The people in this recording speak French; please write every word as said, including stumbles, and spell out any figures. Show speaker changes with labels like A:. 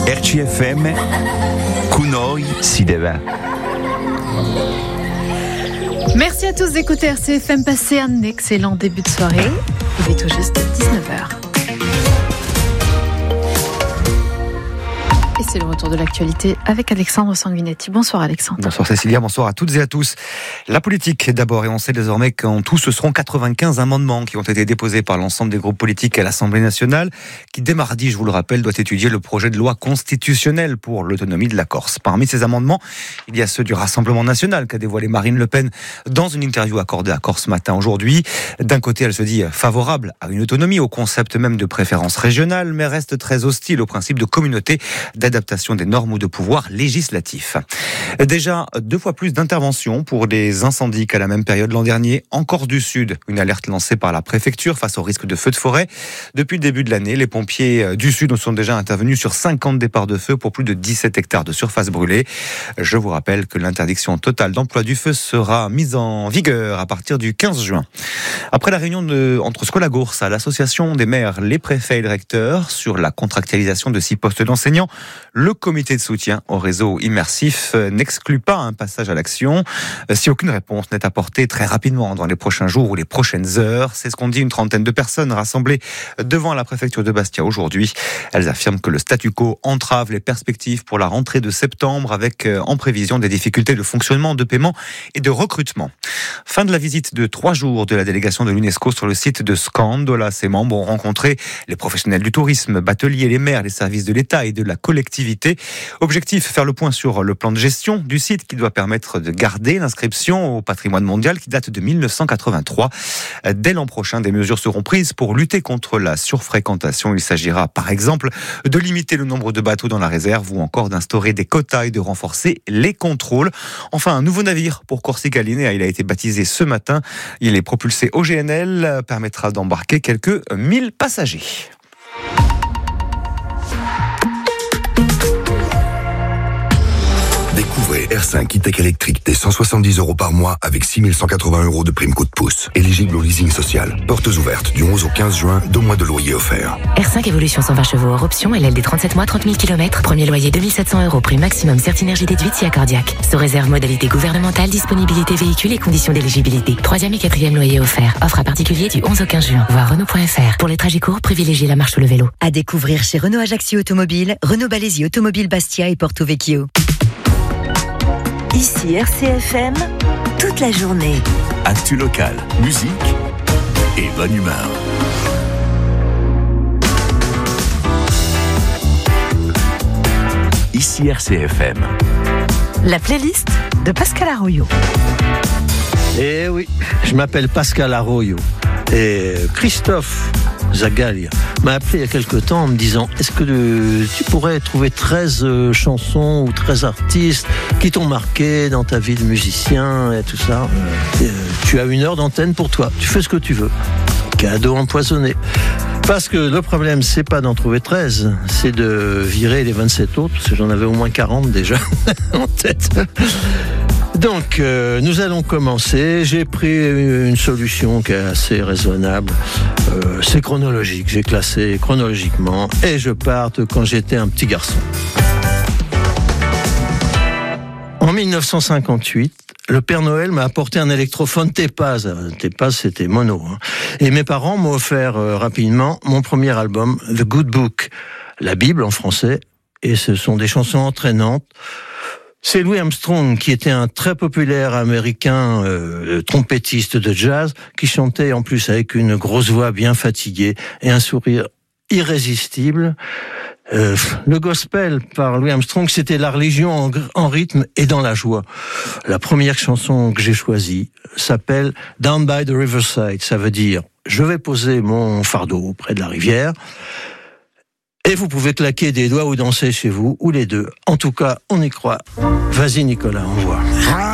A: R C F M, con noi si deve.
B: Merci à tous d'écouter R C F M. Passez un excellent début de soirée. Il est tout juste dix-neuf heures. Et c'est le retour de l'actualité avec Alexandre Sanguinetti. Bonsoir Alexandre.
C: Bonsoir Cécilia, bonsoir à toutes et à tous. La politique d'abord, et on sait désormais qu'en tout ce seront quatre-vingt-quinze amendements qui ont été déposés par l'ensemble des groupes politiques à l'Assemblée nationale, qui dès mardi, je vous le rappelle, doit étudier le projet de loi constitutionnelle pour l'autonomie de la Corse. Parmi ces amendements, il y a ceux du Rassemblement national qu'a dévoilé Marine Le Pen dans une interview accordée à Corse Matin aujourd'hui. D'un côté, elle se dit favorable à une autonomie, au concept même de préférence régionale, mais reste très hostile au principe de communauté, d'adaptation des normes ou de pouvoir législatif. Déjà deux fois plus d'interventions pour des incendies qu'à la même période l'an dernier en Corse du Sud. Une alerte lancée par la préfecture face au risque de feux de forêt. Depuis le début de l'année, les pompiers du Sud sont déjà intervenus sur cinquante départs de feu pour plus de dix-sept hectares de surface brûlée. Je vous rappelle que l'interdiction totale d'emploi du feu sera mise en vigueur à partir du quinze juin. Après la réunion de, entre Scolagoursa, l'association des maires, les préfets et le recteur sur la contractualisation de six postes d'enseignants, le comité de soutien au réseau immersif n'exclut pas un passage à l'action si aucune réponse n'est apportée très rapidement dans les prochains jours ou les prochaines heures. C'est ce qu'ont dit une trentaine de personnes rassemblées devant la préfecture de Bastia aujourd'hui. Elles affirment que le statu quo entrave les perspectives pour la rentrée de septembre avec en prévision des difficultés de fonctionnement, de paiement et de recrutement. Fin de la visite de trois jours de la délégation de l'UNESCO sur le site de Scandola. Ses membres ont rencontré les professionnels du tourisme, bateliers, les maires, les services de l'État et de la collectivité. Objectif, faire le point sur le plan de gestion du site qui doit permettre de garder l'inscription au patrimoine mondial qui date de mille neuf cent quatre-vingt-trois. Dès l'an prochain, des mesures seront prises pour lutter contre la surfréquentation. Il s'agira par exemple de limiter le nombre de bateaux dans la réserve ou encore d'instaurer des quotas et de renforcer les contrôles. Enfin, un nouveau navire pour Corsica Linea. Il a été baptisé ce matin. Il est propulsé au G N L, permettra d'embarquer quelques mille passagers.
D: Découvrez R cinq e-Tech électrique dès cent soixante-dix euros par mois avec six mille cent quatre-vingts euros de prime coup de pouce. Éligible au leasing social. Portes ouvertes du onze au quinze juin, deux mois de loyer offerts.
E: R cinq Evolution cent vingt chevaux hors option, L L D trente-sept mois, trente mille kilomètres. Premier loyer deux mille sept cents euros, prime maximum Certinergie déduite si accordiaque. Sous réserve modalité gouvernementale, disponibilité véhicule et conditions d'éligibilité. Troisième et quatrième loyer offert. Offre à particulier du onze au quinze juin. Voir Renault point F R. Pour les trajets courts, privilégiez la marche ou le vélo.
F: À découvrir chez Renault Ajaccio Automobile, Renault Balésie Automobile Bastia et Porto Vecchio. Ici R C F M, toute la journée.
A: Actu local, musique et bonne humeur. Ici R C F M.
F: La playlist de Pascal Arroyo.
G: Eh oui, je m'appelle Pascal Arroyo. Et Christophe Zagalia m'a appelé il y a quelque temps en me disant « Est-ce que de, tu pourrais trouver treize euh, chansons ou treize artistes qui t'ont marqué dans ta vie de musicien et tout ça euh, Tu as une heure d'antenne pour toi, tu fais ce que tu veux. » Cadeau empoisonné. Parce que le problème, c'est pas d'en trouver treize, c'est de virer les vingt-sept autres, parce que j'en avais au moins quarante déjà en tête. Donc, euh, nous allons commencer. J'ai pris une solution qui est assez raisonnable. Euh, c'est chronologique. J'ai classé chronologiquement et je pars de quand j'étais un petit garçon. En dix-neuf cent cinquante-huit, le Père Noël m'a apporté un électrophone Tepaz. Tepaz, c'était mono. Hein. Et mes parents m'ont offert euh, rapidement mon premier album, The Good Book, la Bible en français. Et ce sont des chansons entraînantes. C'est Louis Armstrong, qui était un très populaire américain euh, trompettiste de jazz, qui chantait en plus avec une grosse voix bien fatiguée et un sourire irrésistible. Euh, le gospel par Louis Armstrong, c'était la religion en, en rythme et dans la joie. La première chanson que j'ai choisie s'appelle Down by the Riverside. Ça veut dire je vais poser mon fardeau près de la rivière. Et vous pouvez claquer des doigts ou danser chez vous, ou les deux. En tout cas, on y croit. Vas-y Nicolas, on voit.